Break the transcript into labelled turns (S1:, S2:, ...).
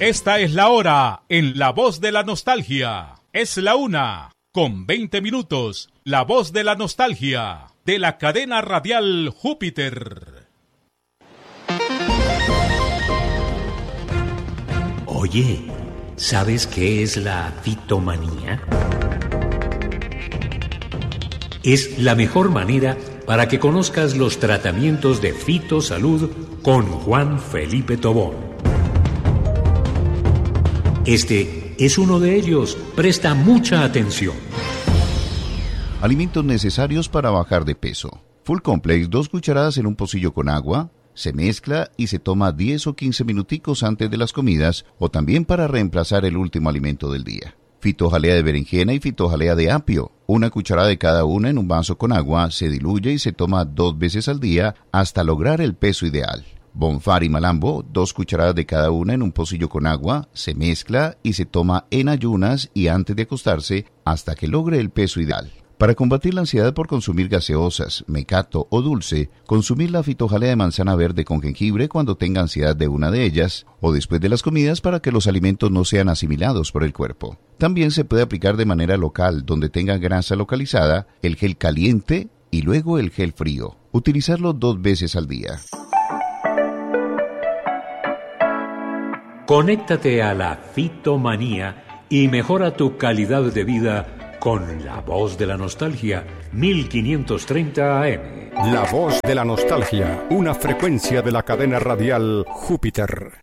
S1: Esta es la hora en La Voz de la Nostalgia. Es la 1:20. La Voz de la Nostalgia, de la cadena radial Júpiter.
S2: Oye, ¿sabes qué es la fitomanía? Es la mejor manera para que conozcas los tratamientos de fitosalud con Juan Felipe Tobón. Este es uno de ellos. Presta mucha atención.
S3: Alimentos necesarios para bajar de peso. Full Complex, 2 cucharadas en un pocillo con agua. Se mezcla y se toma 10 o 15 minuticos antes de las comidas o también para reemplazar el último alimento del día. Fitojalea de berenjena y fitojalea de apio. 1 cucharada de cada una en un vaso con agua, se diluye y se toma 2 veces al día hasta lograr el peso ideal. Bonfar y malambo, 2 cucharadas de cada una en un pocillo con agua, se mezcla y se toma en ayunas y antes de acostarse hasta que logre el peso ideal. Para combatir la ansiedad por consumir gaseosas, mecato o dulce, consumir la fitojalea de manzana verde con jengibre cuando tenga ansiedad de una de ellas, o después de las comidas para que los alimentos no sean asimilados por el cuerpo. También se puede aplicar de manera local, donde tenga grasa localizada, el gel caliente y luego el gel frío. Utilizarlo 2 veces al día.
S2: Conéctate a la fitomanía y mejora tu calidad de vida con La Voz de la Nostalgia, 1530 AM.
S4: La Voz de la Nostalgia, una frecuencia de la cadena radial Júpiter.